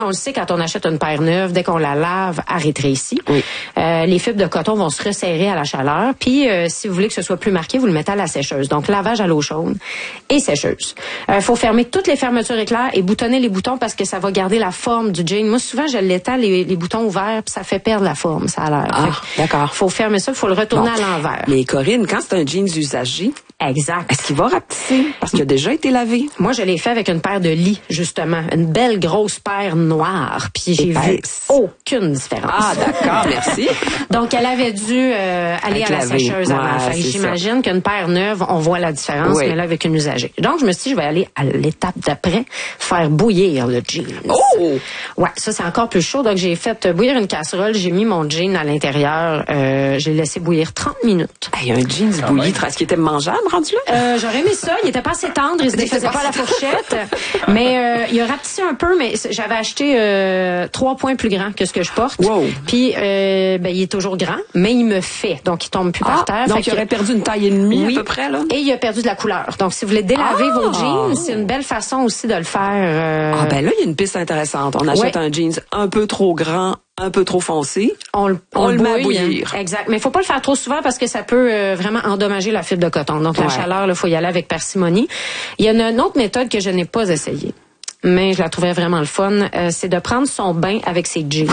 On le sait, quand on achète une paire neuve, dès qu'on la lave, elle rétrécit. Oui. Les fibres de coton vont se resserrer à la chaleur. Puis, si vous voulez que ce soit plus marqué, vous le mettez à la sécheuse. Donc, lavage à l'eau chaude et sécheuse. Faut fermer toutes les fermetures éclairs et boutonner les boutons parce que ça va garder la forme du jean. Moi, souvent, je l'étends les boutons ouverts puis ça fait perdre la forme, ça a l'air. Ah, d'accord. Faut fermer ça, faut le retourner à l'envers. Mais Corinne, quand c'est un jeans usagé, exact. est-ce qu'il va rapetisser? Parce qu'il a déjà été lavé. Moi, je l'ai fait avec une paire de lit, justement. Une belle grosse paire noire. Puis j'ai vu aucune différence. Ah, d'accord, merci. Donc, elle avait dû aller à la sécheuse avant. J'imagine qu'une paire neuve, on voit la différence, mais là, avec une usagée. Donc, je me suis dit, je vais aller à l'étape d'après, faire bouillir le jeans. Oh! Ouais, ça, c'est encore plus chaud. Donc, j'ai fait bouillir une casserole, j'ai mis mon jean à l'intérieur, j'ai laissé bouillir 30 minutes. Hey, un jeans bouilli, est-ce qu'il était mangeable, rendu là? J'aurais aimé ça. Il était pas assez tendre, il se défaisait pas à la fourchette. Mais il a rapetissé un peu, mais j'avais acheté 3 points plus grand que ce que je porte. Wow. Puis, il est toujours grand, mais il me fait. Donc, il tombe plus par terre. Donc, il aurait perdu une taille et demie à peu près, là? Et il a perdu de la couleur. Donc, si vous voulez délaver vos jeans, c'est une belle façon aussi de le faire. Là, il y a une piste intéressante. On achète un jeans un peu trop grand, un peu trop foncé. On le met à bouillir. Exact. Mais il faut pas le faire trop souvent parce que ça peut vraiment endommager la fibre de coton. Donc, la chaleur, il faut y aller avec parcimonie. Il y a une autre méthode que je n'ai pas essayée, mais je la trouvais vraiment le fun, c'est de prendre son bain avec ses jeans.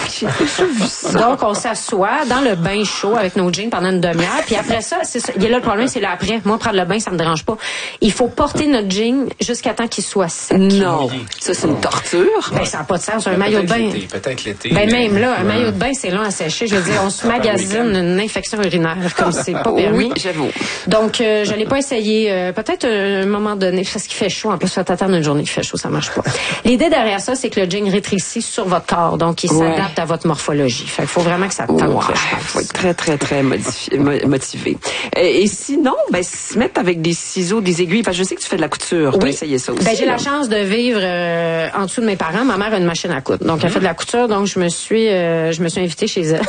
Donc, on s'assoit dans le bain chaud avec nos jeans pendant une demi-heure, puis après ça, c'est ça. Il y a là le problème, c'est l'après. Moi, prendre le bain, ça me dérange pas. Il faut porter notre jean jusqu'à temps qu'il soit sec. Non. Ça, c'est une torture. Ça n'a pas de sens. Un maillot de bain. Peut-être l'été. Même là, un maillot de bain, c'est long à sécher. Je veux dire, on se magasine une infection urinaire, comme c'est pas permis. Oui, j'avoue. Donc, je l'ai pas essayé. Peut-être un moment donné, parce qu'il fait chaud. En plus, ça t'attendre une journée qu'il fait chaud, ça marche pas. L'idée derrière ça, c'est que le jean rétrécit sur votre corps. Donc, il s'adapte à votre morphologie. Fait qu'il faut vraiment que ça tente. Il faut être très, très, très motivé. Et sinon, se mettre avec des ciseaux, des aiguilles, parce que je sais que tu fais de la couture. Tu as essayé ça aussi. J'ai la chance de vivre en dessous de mes parents. Ma mère a une machine à coudre. Donc, elle fait de la couture. Donc, je me suis invitée chez elle.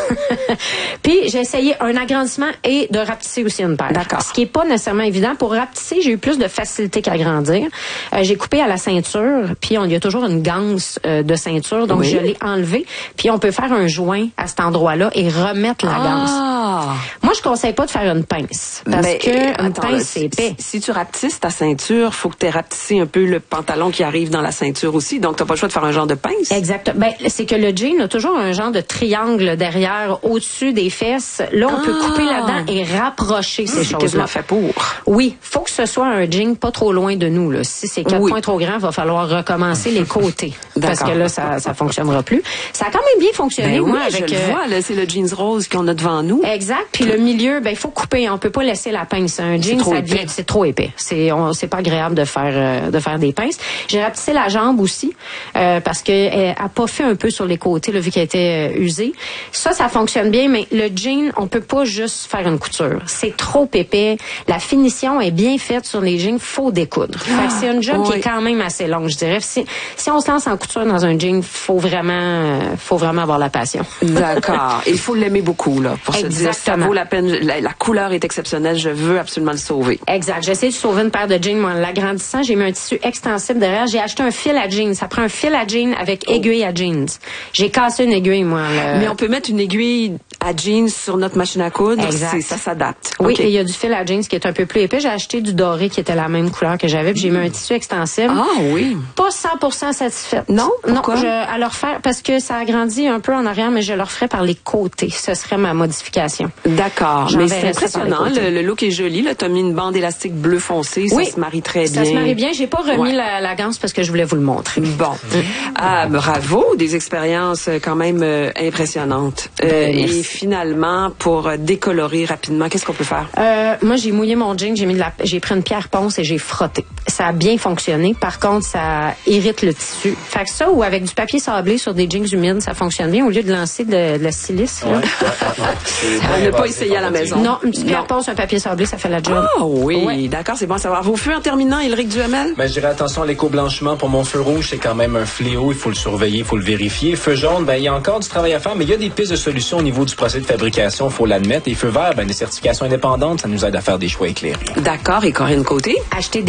Puis, j'ai essayé un agrandissement et de rapetisser aussi une paire. D'accord. Ce qui est pas nécessairement évident. Pour rapetisser, j'ai eu plus de facilité qu'agrandir. J'ai coupé à la ceinture. Puis, il y a toujours une ganse de ceinture. Donc, je l'ai enlevée. Puis, on peut faire un joint à cet endroit-là et remettre la ganse. Moi, je conseille pas de faire une pince. Parce que une pince, c'est épais. Si tu rapetisses ta ceinture, faut que tu aies rapetissé un peu le pantalon qui arrive dans la ceinture aussi. Donc, t'as pas le choix de faire un genre de pince. Exact. C'est que le jean a toujours un genre de triangle derrière, au-dessus des fesses. Là, on peut couper là-dedans et rapprocher ces choses-là. Quasiment fait pour. Oui. Faut que ce soit un jean pas trop loin de nous, là. Si c'est 4 points trop grands, il va falloir recommencer les côtés. Parce que là, ça fonctionnera plus. Ça a quand même bien fonctionné, moi, avec. Je le vois, là, c'est le jeans rose qu'on a devant nous. Exact. Puis le milieu, il faut couper. On peut pas laisser la pince. Un jean, c'est trop épais. C'est pas agréable de faire des pinces. J'ai rapetissé la jambe aussi, parce que elle a pas fait un peu sur les côtés, là, vu qu'elle était usée. Ça fonctionne bien, mais le jean, on peut pas juste faire une couture. C'est trop épais. La finition est bien faite sur les jeans, faut découdre. Fait que c'est une job qui est quand même assez longue, je dirais. Si on se lance en couture dans un jean, faut vraiment avoir la passion. D'accord. Il faut l'aimer beaucoup, là, pour se dire, ça vaut la peine. La couleur est exceptionnelle, je veux absolument le sauver. Exact. J'ai essayé de sauver une paire de jeans, moi, en l'agrandissant. J'ai mis un tissu extensible derrière. J'ai acheté un fil à jeans. Ça prend un fil à jeans avec aiguille à jeans. J'ai cassé une aiguille, moi. Mais on peut mettre une aiguille à jeans sur notre machine à coudre. Exact. Ça s'adapte. Oui, et il y a du fil à jeans qui est un peu plus épais. J'ai acheté du doré qui était la même couleur que j'avais, puis j'ai mis un tissu extensible. Ah oui. Pas 100% satisfaite. Non? Pourquoi? Non, à leur faire, parce que ça agrandit un peu en arrière, mais je le referais par les côtés. Ce serait ma modification. D'accord. Mais c'est impressionnant. Le look est joli. Là, t'as mis une bande élastique bleu foncé. Ça se marie très bien. Ça se marie bien. J'ai pas remis la ganse parce que je voulais vous le montrer. Bon. Ah, bravo. Des expériences quand même impressionnantes. Et finalement, pour décolorer rapidement, qu'est-ce qu'on peut faire? Moi, j'ai mouillé mon jean, j'ai pris une pierre ponce et j'ai frotté. Ça a bien fonctionné. Par contre, ça irrite le tissu. Fait que ça, ou avec du papier sablé sur des jeans humides, ça fonctionne bien au lieu de lancer de la silice. Là. On n'a pas essayé à la maison. Non, une petite pierre ponce, un papier sablé, ça fait la job. Ah oui, d'accord, c'est bon à savoir. Vos feux en terminant, Éric Duhamel? Je dirais attention à l'éco-blanchiment. Pour mon feu rouge, c'est quand même un fléau. Il faut le surveiller, il faut le vérifier. Feu jaune, il y a encore du travail à faire, mais il y a des pistes de solutions au niveau du procédé de fabrication, il faut l'admettre. Et feu vert, des certifications indépendantes, ça nous aide à faire des choix éclairés. D'accord. Et Corinne Côté? Acheter des jeans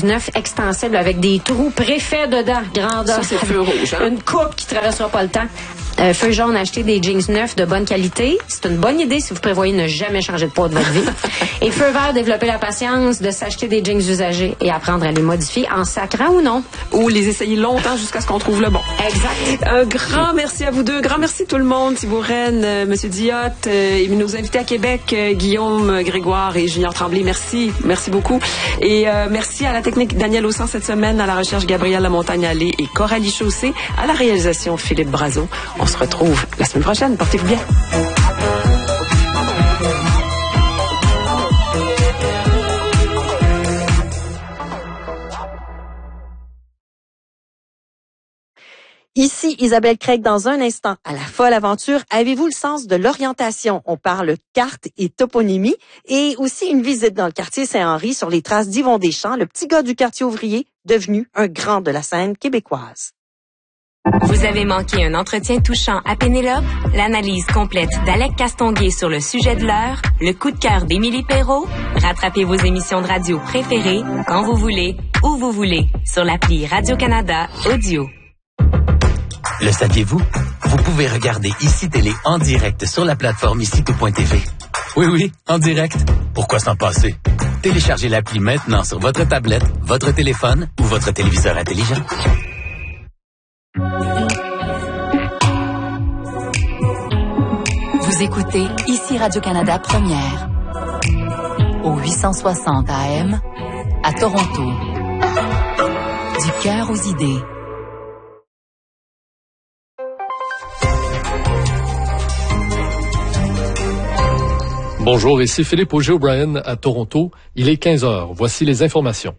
neuf extensible avec des trous préfaits dedans, grandeur. Ça, c'est feu rouge, hein? Une coupe qui traversera pas le temps. Feu jaune, acheter des jeans neufs de bonne qualité. C'est une bonne idée si vous prévoyez ne jamais changer de poids de votre vie. Et feu vert, développer la patience de s'acheter des jeans usagés et apprendre à les modifier en sacrant ou non. Ou les essayer longtemps jusqu'à ce qu'on trouve le bon. Exact. Un grand merci à vous deux. Grand merci tout le monde. Thibault Reine, Monsieur Diotte, et nos invités à Québec, Guillaume Grégoire et Junior Tremblay. Merci. Merci beaucoup. Et merci à la technique Daniel Aussan cette semaine, à la recherche Gabrielle Lamontagne-Allé et Coralie Chaussé, à la réalisation Philippe Brazeau. On se retrouve la semaine prochaine. Portez-vous bien. Ici Isabelle Craig dans un instant. À la folle aventure, avez-vous le sens de l'orientation? On parle carte et toponymie et aussi une visite dans le quartier Saint-Henri sur les traces d'Yvon Deschamps, le petit gars du quartier ouvrier, devenu un grand de la scène québécoise. Vous avez manqué un entretien touchant à Pénélope? L'analyse complète d'Alec Castonguay sur le sujet de l'heure? Le coup de cœur d'Émilie Perrault? Rattrapez vos émissions de radio préférées quand vous voulez, où vous voulez, sur l'appli Radio-Canada Audio. Le saviez-vous? Vous pouvez regarder ICI Télé en direct sur la plateforme ICI.tv. Oui, en direct. Pourquoi s'en passer? Téléchargez l'appli maintenant sur votre tablette, votre téléphone ou votre téléviseur intelligent. Vous écoutez ici Radio-Canada Première au 860 AM à Toronto. Du cœur aux idées. Bonjour, ici Philippe Auger-O'Brien à Toronto. Il est 15h. Voici les informations.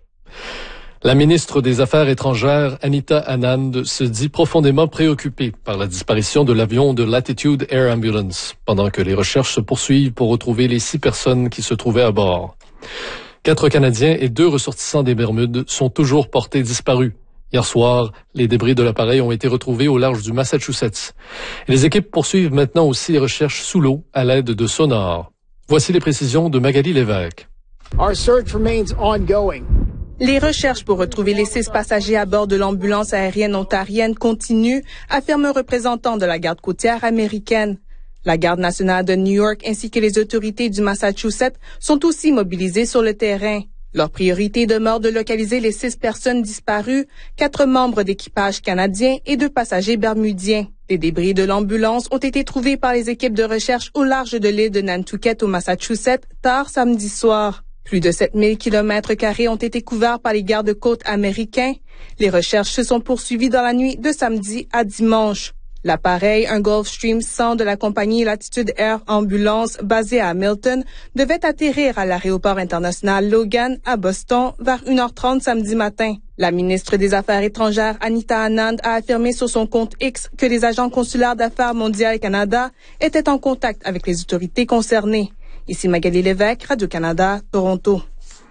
La ministre des Affaires étrangères, Anita Anand, se dit profondément préoccupée par la disparition de l'avion de Latitude Air Ambulance, pendant que les recherches se poursuivent pour retrouver les 6 personnes qui se trouvaient à bord. 4 Canadiens et 2 ressortissants des Bermudes sont toujours portés disparus. Hier soir, les débris de l'appareil ont été retrouvés au large du Massachusetts. Et les équipes poursuivent maintenant aussi les recherches sous l'eau à l'aide de sonars. Voici les précisions de Magali Lévesque. Our search remains ongoing. Les recherches pour retrouver les 6 passagers à bord de l'ambulance aérienne ontarienne continuent, affirme un représentant de la garde côtière américaine. La garde nationale de New York ainsi que les autorités du Massachusetts sont aussi mobilisées sur le terrain. Leur priorité demeure de localiser les 6 personnes disparues, 4 membres d'équipage canadiens et 2 passagers bermudiens. Les débris de l'ambulance ont été trouvés par les équipes de recherche au large de l'île de Nantucket au Massachusetts tard samedi soir. Plus de 7000 km² ont été couverts par les gardes-côtes américains. Les recherches se sont poursuivies dans la nuit de samedi à dimanche. L'appareil, un Gulfstream 100 de la compagnie Latitude Air Ambulance basée à Hamilton, devait atterrir à l'aéroport international Logan à Boston vers 1h30 samedi matin. La ministre des Affaires étrangères, Anita Anand, a affirmé sur son compte X que les agents consulaires d'Affaires mondiales Canada étaient en contact avec les autorités concernées. Ici Magali Lévesque, Radio-Canada, Toronto.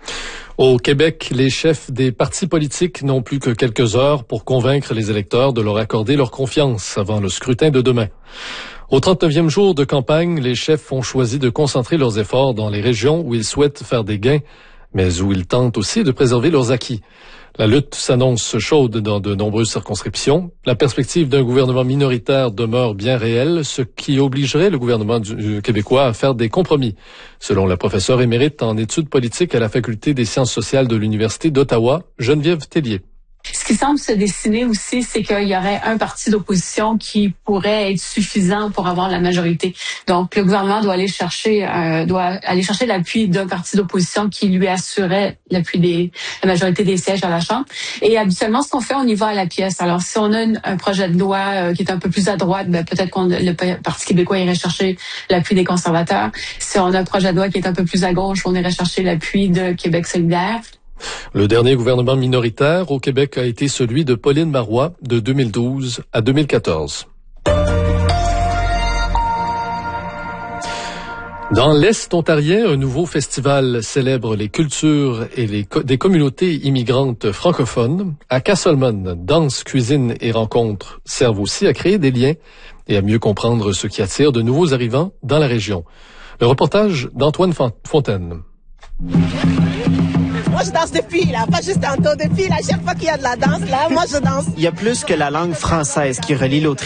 Au Québec, les chefs des partis politiques n'ont plus que quelques heures pour convaincre les électeurs de leur accorder leur confiance avant le scrutin de demain. Au 39e jour de campagne, les chefs ont choisi de concentrer leurs efforts dans les régions où ils souhaitent faire des gains, mais où ils tentent aussi de préserver leurs acquis. La lutte s'annonce chaude dans de nombreuses circonscriptions. La perspective d'un gouvernement minoritaire demeure bien réelle, ce qui obligerait le gouvernement québécois à faire des compromis, selon la professeure émérite en études politiques à la Faculté des sciences sociales de l'Université d'Ottawa, Geneviève Tellier. Ce qui semble se dessiner aussi, c'est qu'il y aurait un parti d'opposition qui pourrait être suffisant pour avoir la majorité. Donc, le gouvernement doit aller chercher l'appui d'un parti d'opposition qui lui assurait la majorité des sièges à la Chambre. Et habituellement, ce qu'on fait, on y va à la pièce. Alors, si on a un projet de loi qui est un peu plus à droite, peut-être le Parti québécois irait chercher l'appui des conservateurs. Si on a un projet de loi qui est un peu plus à gauche, on irait chercher l'appui de Québec solidaire. Le dernier gouvernement minoritaire au Québec a été celui de Pauline Marois de 2012 à 2014. Dans l'Est ontarien, un nouveau festival célèbre les cultures et des communautés immigrantes francophones. À Castleman, danse, cuisine et rencontres servent aussi à créer des liens et à mieux comprendre ce qui attire de nouveaux arrivants dans la région. Le reportage d'Antoine Fontaine. moi je danse depuis, là, pas juste tantôt, depuis, là, chaque fois qu'il y a de la danse, là, moi je danse. Il y a plus que la langue française qui relie l'Autriche